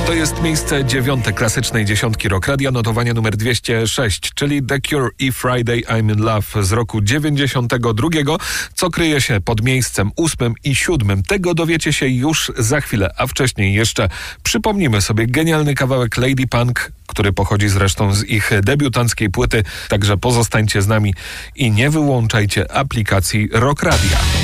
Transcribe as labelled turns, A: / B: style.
A: To jest miejsce 9 klasycznej dziesiątki Rock Radia, notowanie numer 206, czyli The Cure i Friday I'm in Love z roku 92. Co kryje się pod miejscem 8 i 7? Tego dowiecie się już za chwilę, a wcześniej jeszcze przypomnimy sobie genialny kawałek Lady Punk, który pochodzi zresztą z ich debiutanckiej płyty. Także pozostańcie z nami i nie wyłączajcie aplikacji Rock Radia.